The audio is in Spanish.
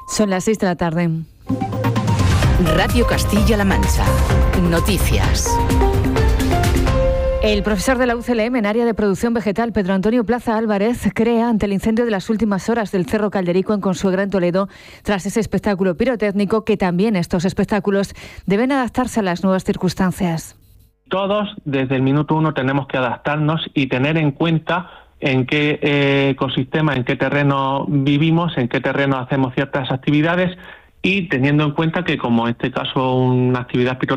Son las 6 de la tarde. Radio Castilla-La Mancha. Noticias. El profesor de la UCLM en área de producción vegetal, Pedro Antonio Plaza Álvarez, crea ante el incendio de las últimas horas del Cerro Calderico en Consuegra, en Toledo, tras ese espectáculo pirotécnico, que también estos espectáculos deben adaptarse a las nuevas circunstancias. Todos, desde el minuto uno, tenemos que adaptarnos y tener en cuenta en qué ecosistema, en qué terreno vivimos, en qué terreno hacemos ciertas actividades, y teniendo en cuenta que, como en este caso una actividad pirotécnica,